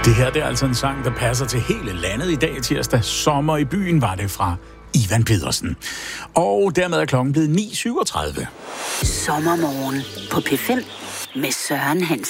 Det her det er altså en sang, der passer til hele landet i dag tirsdag. Sommer i byen var det fra Ivan Pedersen. Og dermed er klokken blevet 9.37. Sommermorgen på P5 med Søren Hansen.